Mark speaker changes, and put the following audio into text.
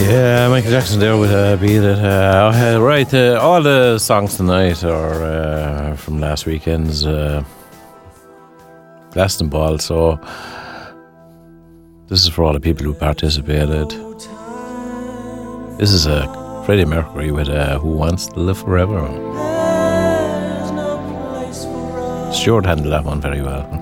Speaker 1: Yeah, Michael Jackson there with Beat It. Right, all the songs tonight are from last weekend's Glastonbury, so this is for all the people who participated. This is Freddie Mercury with Who Wants to Live Forever. Stuart handled that one very well.